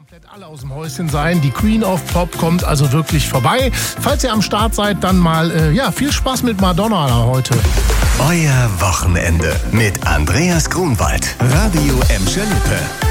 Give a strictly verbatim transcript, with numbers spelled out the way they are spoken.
komplett alle aus dem Häuschen sein. Die Queen of Pop kommt also wirklich vorbei. Falls ihr am Start seid, dann mal äh, ja, viel Spaß mit Madonna heute. Euer Wochenende mit Andreas Grunwald. Radio Emscher Lippe.